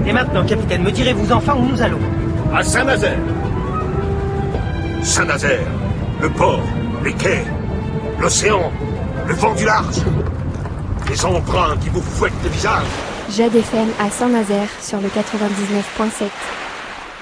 Et maintenant, capitaine, me direz-vous enfin où nous allons? À Saint-Nazaire. Saint-Nazaire, le port, les quais, l'océan, le vent du large, les embruns qui vous fouettent le visage. Jade FM à Saint-Nazaire sur le 99.7.